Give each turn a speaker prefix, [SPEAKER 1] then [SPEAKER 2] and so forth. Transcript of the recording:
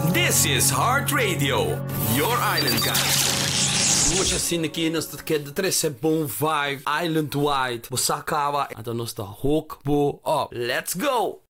[SPEAKER 1] This is Heart Radio, your island guide. Hoje assim aqui nós queremos trazer bom vibe, island wide, Osakawa, então nós está hook bo up. Let's go!